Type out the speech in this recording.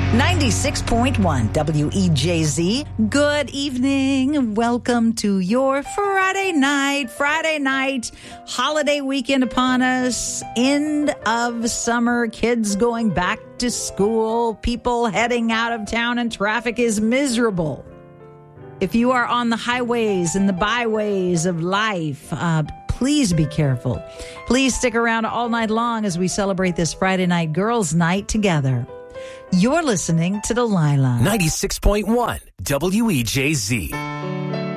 96.1 WEJZ. Good evening. Welcome to your Friday night, holiday weekend upon us. End of summer, kids going back to school, people heading out of town, and traffic is miserable. If you are on the highways and the byways of life, please be careful. Please stick around all night long as we celebrate this Friday night girls' night together. You're listening to Delilah. 96.1 WEJZ.